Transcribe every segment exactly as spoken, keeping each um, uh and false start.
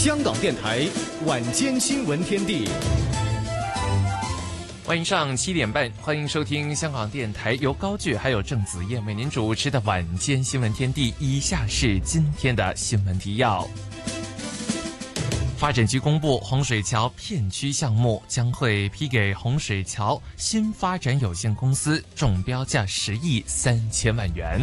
香港电台晚间新闻天地， 欢迎上七点半，欢迎收听香港电台由高炬还有郑子燕为您主持的晚间新闻天地。以下是今天的新闻提要。发展局公布洪水桥片区项目将会批给洪水桥新发展有限公司，中标价十亿三千万元。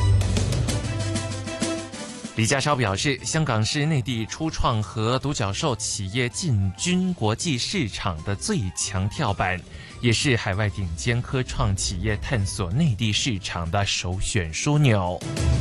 李家超表示，香港是内地初创和独角兽企业进军国际市场的最强跳板，也是海外顶尖科创企业探索内地市场的首选枢纽。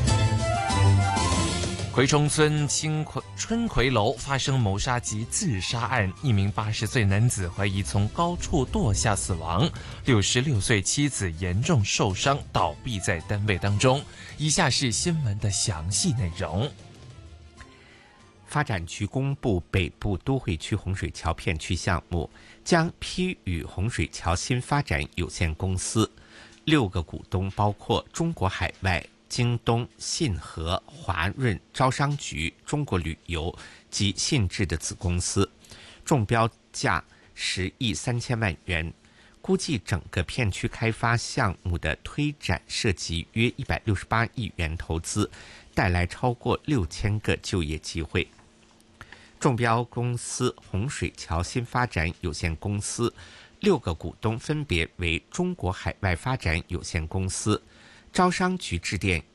葵涌村青葵春葵楼发生谋杀及自杀案，一名八十岁男子怀疑从高处堕下死亡，六十六岁妻子严重受伤，倒闭在单位当中。以下是新闻的详细内容。 发展局公布北部都会区洪水桥片区项目将批予洪水桥新发展有限公司，六个股东包括中国海外、京东、信和、华润、招商局、中国旅游及信智的子公司，中标价十亿三千万元。估计整个片区开发项目的推展涉及约一百六十八亿元投资，带来超过六千个就业机会。中标公司洪水桥新发展有限公司六个股东分别为中国海外发展有限公司、招商局致电